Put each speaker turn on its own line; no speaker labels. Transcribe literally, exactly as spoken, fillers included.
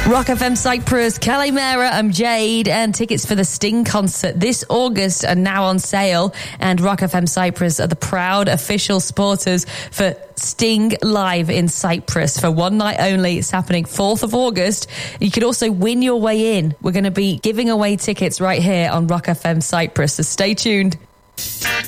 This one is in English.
Rock F M Cyprus, Kalimera, I'm Jade, and tickets for the Sting concert this August are now on sale, and Rock F M Cyprus are the proud official supporters for Sting Live in Cyprus for one night only. It's happening fourth of August. You could also win your way in. We're going to be giving away tickets right here on Rock F M Cyprus, so stay tuned.